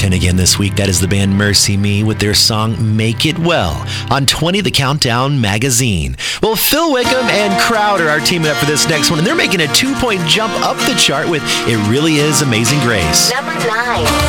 10 again this week. That is the band Mercy Me with their song Make It Well on 20, the Countdown magazine. Well, Phil Wickham and Crowder are teaming up for this next one, and they're making a 2-point jump up the chart with It Really Is Amazing Grace. Number 9.